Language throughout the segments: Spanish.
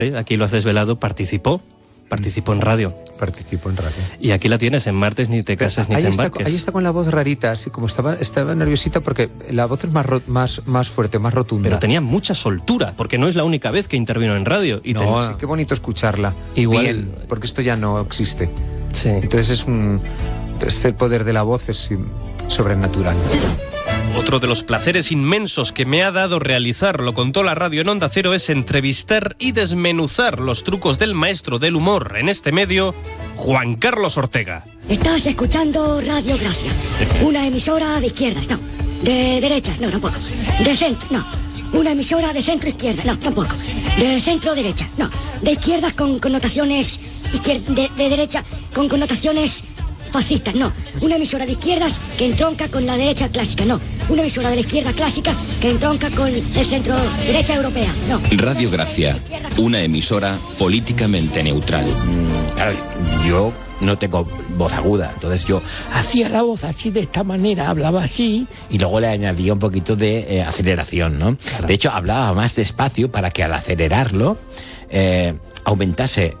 aquí lo has desvelado, participó en radio. Participó en radio. Y aquí la tienes, en Martes ni te cases ni te embarques. Ahí está con la voz rarita, así como estaba nerviosita porque la voz es más fuerte, más rotunda. Pero tenía mucha soltura, porque no es la única vez que intervino en radio. Y sí, qué bonito escucharla. Igual, bien, porque esto ya no existe. Sí. Entonces el poder de la voz es sobrenatural. Otro de los placeres inmensos que me ha dado realizar, lo contó la radio en Onda Cero, es entrevistar y desmenuzar los trucos del maestro del humor en este medio, Juan Carlos Ortega. Estás escuchando Radio Gracia, una emisora de izquierdas, no. De derechas, no, tampoco. De centro, no. Una emisora de centro-izquierda, no, tampoco. De centro-derecha, no. De izquierdas con connotaciones... de derecha con connotaciones... fascistas, no. Una emisora de izquierdas que entronca con la derecha clásica, no. Una emisora de la izquierda clásica que entronca con el centro derecha europea, no. Radio Gracia, una emisora políticamente neutral. Claro, yo no tengo voz aguda, entonces yo hacía la voz así, de esta manera, hablaba así, y luego le añadía un poquito de aceleración, ¿no? Claro. De hecho, hablaba más despacio para que al acelerarlo... aumentase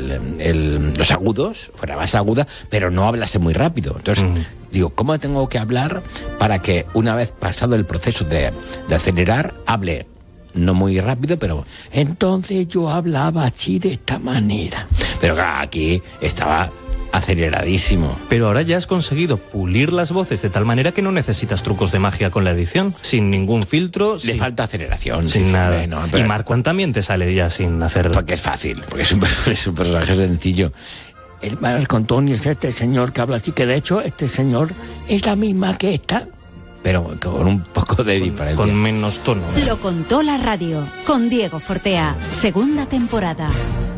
los agudos, fuera más aguda, pero no hablase muy rápido. Entonces, digo, ¿cómo tengo que hablar para que una vez pasado el proceso de acelerar, hable no muy rápido, pero entonces yo hablaba así, de esta manera? Pero claro, aquí estaba aceleradísimo. Pero ahora ya has conseguido pulir las voces de tal manera que no necesitas trucos de magia con la edición, sin ningún filtro. Le falta aceleración. Sin nada. No, pero... Y Marc Juan también te sale ya sin hacer... Porque es fácil, porque es un personaje sencillo. El Marco Antonio es este señor que habla así, que de hecho este señor es la misma que esta, pero con un poco de diferencia. Con menos tono. Lo contó la radio, con Diego Fortea, segunda temporada.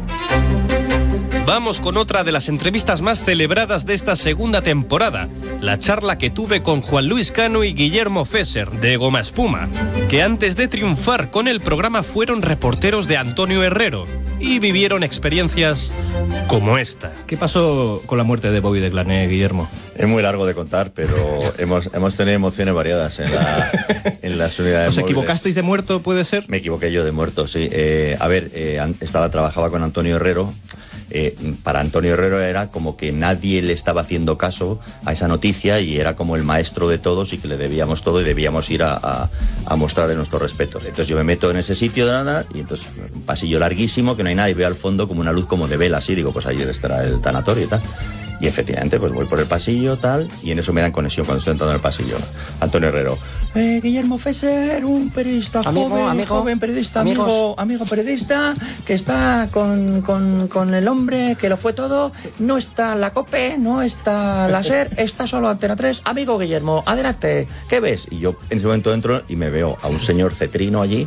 Vamos con otra de las entrevistas más celebradas de esta segunda temporada, la charla que tuve con Juan Luis Cano y Guillermo Fesser, de Goma Espuma, que antes de triunfar con el programa fueron reporteros de Antonio Herrero y vivieron experiencias como esta. ¿Qué pasó con la muerte de Bobby de Glané, Guillermo? Es muy largo de contar, pero hemos tenido emociones variadas en las unidades. ¿Os equivocasteis de muerto, puede ser? Me equivoqué yo de muerto, sí. Trabajaba con Antonio Herrero. Para Antonio Herrero era como que nadie le estaba haciendo caso a esa noticia y era como el maestro de todos y que le debíamos todo y debíamos ir a mostrarle nuestros respetos. Entonces yo me meto en ese sitio de nada y entonces un pasillo larguísimo que no hay nada y veo al fondo como una luz como de vela así, digo, pues ahí estará el tanatorio y tal. Y efectivamente, pues voy por el pasillo, tal, y en eso me dan conexión cuando estoy entrando en el pasillo. Antonio Herrero. Guillermo Fesser, un periodista joven periodista, amigo periodista, que está con el hombre que lo fue todo. No está la COPE, no está la SER, está solo Antena 3. Amigo Guillermo, adelante, ¿qué ves? Y yo en ese momento entro y me veo a un señor cetrino allí,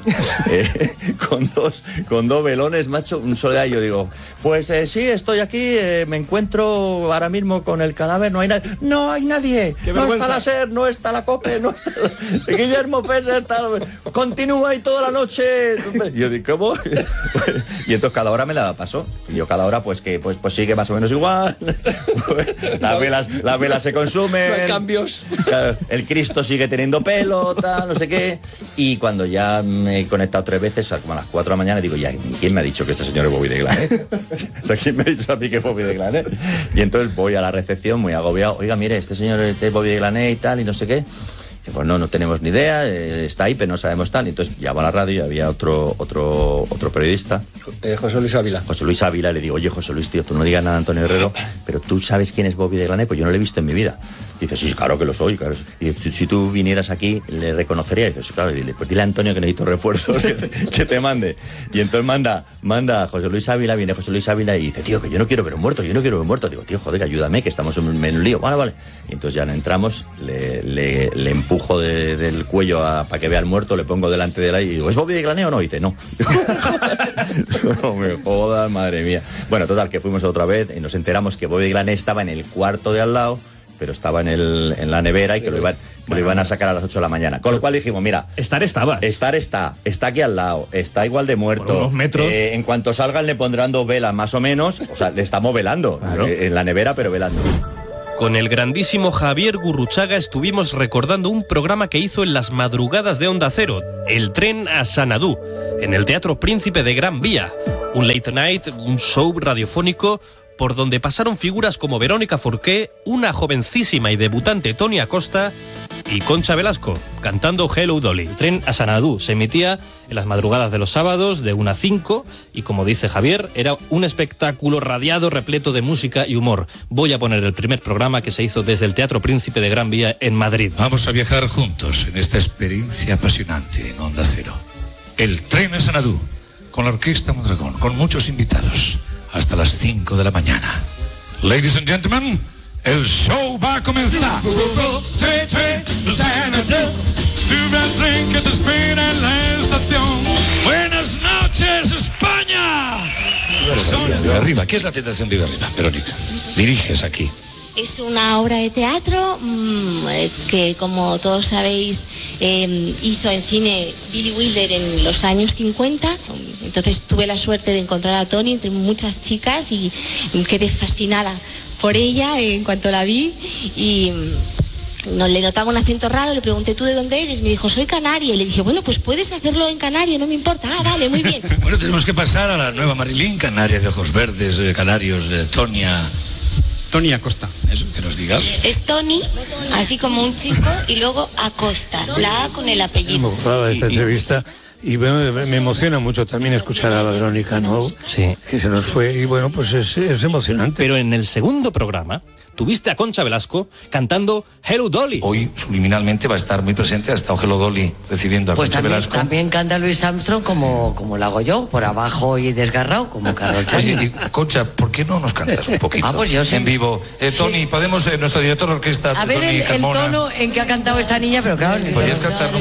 con dos velones, macho, un soledad. Y yo digo, pues sí, estoy aquí, me encuentro ahora mismo con el cadáver, no hay nadie. No hay nadie. No está la SER, no está la COPE, no está... Guillermo Fesser, tal, continúa ahí toda la noche. Yo digo, ¿cómo? Y entonces cada hora me la paso. Y yo cada hora pues sigue más o menos igual. Las velas se consumen. No hay cambios. El Cristo sigue teniendo pelo, tal, no sé qué. Y cuando ya me he conectado 3 veces, como a las 4 de la mañana, digo, ya, ¿quién me ha dicho que este señor es Bobby de Glané? O sea, ¿quién me ha dicho a mí que es Bobby de Glané? Y entonces voy a la recepción muy agobiado. Oiga, mire, este señor es Bobby de Glané y tal, y no sé qué. Pues no tenemos ni idea, está ahí, pero no sabemos tal. Y entonces llamo a la radio y había otro periodista. José Luis Ávila. José Luis Ávila, le digo, oye, José Luis, tío, tú no digas nada a Antonio Herrero, pero tú sabes quién es Bobby de Glané, pues yo no lo he visto en mi vida. Dice, sí, claro que lo soy, claro. Y si tú vinieras aquí, le reconocería. Y dice, sí, claro, y dile, pues dile a Antonio que necesito refuerzos, que te mande. Y entonces manda a José Luis Ávila, viene José Luis Ávila y dice, tío, que yo no quiero ver un muerto. Digo, tío, joder, ayúdame, que estamos en un lío. Vale. Y entonces ya no entramos, le empujo del cuello para que vea al muerto, le pongo delante de él y digo, ¿es Bobby de Glané o no? Y dice, no. No me jodas, madre mía. Bueno, total, que fuimos otra vez y nos enteramos que Bobby de Glané estaba en el cuarto de al lado, pero estaba en la nevera y que lo iban a sacar a las 8 de la mañana. Con lo cual dijimos, mira... Estar está aquí al lado, está igual de muerto. Por unos metros. En cuanto salgan le pondrán 2 velas más o menos, o sea, le estamos velando, claro. En la nevera, pero velando. con el grandísimo Javier Gurruchaga estuvimos recordando un programa que hizo en las madrugadas de Onda Cero, El tren a Sanadú, en el Teatro Príncipe de Gran Vía. Un late night, un show radiofónico por donde pasaron figuras como Verónica Forqué, una jovencísima y debutante Toni Acosta y Concha Velasco, cantando Hello Dolly. El tren a Sanadú se emitía en las madrugadas de los sábados de 1 a 5 y, como dice Javier, era un espectáculo radiado repleto de música y humor. Voy a poner el primer programa que se hizo desde el Teatro Príncipe de Gran Vía en Madrid. Vamos a viajar juntos en esta experiencia apasionante en Onda Cero. El tren a Sanadú, con la Orquesta Mondragón, con muchos invitados, hasta las 5 de la mañana. Ladies and gentlemen, el show va a comenzar. Sube al tren que te espera en la estación. Buenas noches, España. Vive arriba. ¿Qué es La tentación de Vive arriba, Verónica? Diriges aquí. Es una obra de teatro que, como todos sabéis, hizo en cine Billy Wilder en los años 50. Entonces tuve la suerte de encontrar a Toni entre muchas chicas y quedé fascinada por ella en cuanto la vi y le notaba un acento raro. Le pregunté, ¿tú de dónde eres? Me dijo, soy canaria. Y le dije, bueno, pues puedes hacerlo en canario, no me importa. Ah, vale, muy bien. Bueno, tenemos que pasar a la nueva Marilyn, canaria de ojos verdes, canarios, Toni Acosta. Eso, que nos digas. Es Toni, así como un chico, y luego Acosta, la A con el apellido. Me gustaba esta entrevista y bueno, me emociona mucho también escuchar a Verónica, ¿no? Sí. Que se nos fue y bueno, pues es emocionante. Pero en el segundo programa tuviste a Concha Velasco cantando Hello Dolly. Hoy subliminalmente va a estar muy presente, ha estado Hello Dolly recibiendo a Concha Velasco. También canta Louis Armstrong como lo hago yo, por abajo y desgarrado, como Carol Channing. Oye, Concha, ¿por qué no nos cantas un poquito? Pues yo sí. En vivo. Toni, podemos, nuestro director de orquesta, a ver Toni el Carmona. tono en que ha cantado esta niña, pero claro... ¿Podrías cantarlo